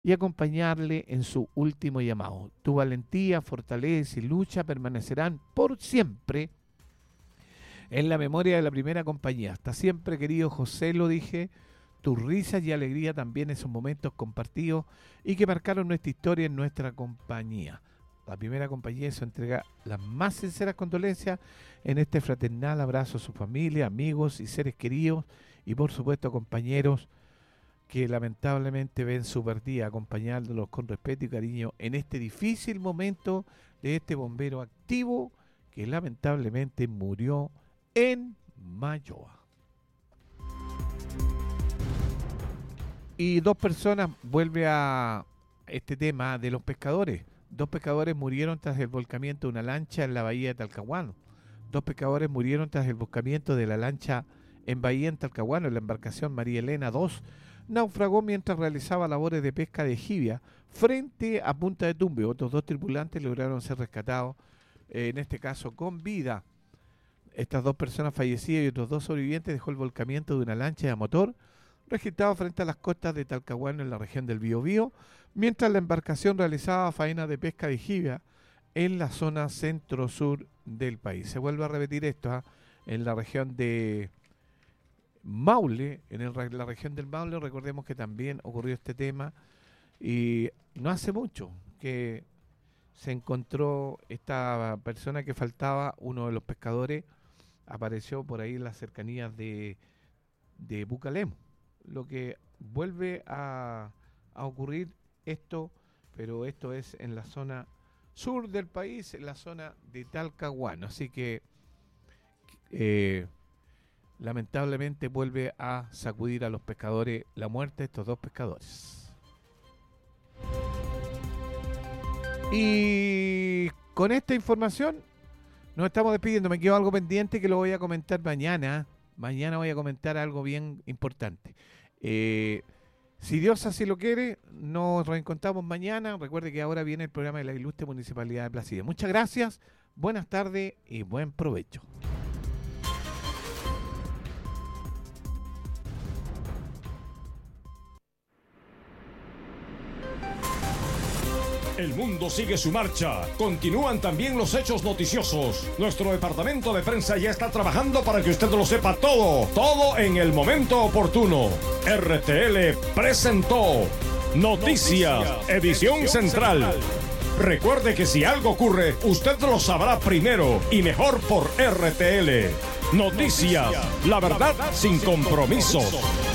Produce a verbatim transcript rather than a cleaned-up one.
y acompañarle en su último llamado. Tu valentía, fortaleza y lucha permanecerán por siempre en la memoria de la primera compañía. Hasta siempre, querido José, lo dije, tus risas y alegría también, esos momentos compartidos y que marcaron nuestra historia en nuestra compañía. La primera compañía hizo entrega las más sinceras condolencias en este fraternal abrazo a su familia, amigos y seres queridos y por supuesto compañeros que lamentablemente ven su partida, acompañándolos con respeto y cariño en este difícil momento de este bombero activo que lamentablemente murió en Mayoa. Y dos personas, vuelve a este tema de los pescadores. Dos pescadores murieron tras el volcamiento de una lancha en la bahía de Talcahuano. Dos pescadores murieron tras el volcamiento de la lancha en bahía en Talcahuano. La embarcación María Elena dos naufragó mientras realizaba labores de pesca de jibia frente a Punta de Tumbe. Otros dos tripulantes lograron ser rescatados, eh, en este caso con vida. Estas dos personas fallecidas y otros dos sobrevivientes dejó el volcamiento de una lancha de motor registrado frente a las costas de Talcahuano en la región del Biobío, mientras la embarcación realizaba faenas de pesca de jibia en la zona centro-sur del país. Se vuelve a repetir esto, ¿eh? En la región de Maule, en el, la región del Maule, recordemos que también ocurrió este tema y no hace mucho que se encontró esta persona que faltaba, uno de los pescadores, apareció por ahí en las cercanías de, de Bucalemo, lo que vuelve a, a ocurrir esto, pero esto es en la zona sur del país, en la zona de Talcahuano, así que eh, lamentablemente vuelve a sacudir a los pescadores la muerte de estos dos pescadores. Y con esta información nos estamos despidiendo. Me quedó algo pendiente que lo voy a comentar mañana. Mañana voy a comentar algo bien importante. Eh, si Dios así lo quiere, nos reencontramos mañana. Recuerde que ahora viene el programa de la Ilustre Municipalidad de Plaza. Muchas gracias, buenas tardes y buen provecho. El mundo sigue su marcha. Continúan también los hechos noticiosos. Nuestro departamento de prensa ya está trabajando para que usted lo sepa todo. Todo en el momento oportuno. R T L presentó Noticias, Noticias Edición, Edición Central. Central. Recuerde que si algo ocurre, usted lo sabrá primero y mejor por R T L. Noticias, Noticias la, verdad, la verdad sin compromisos. compromisos.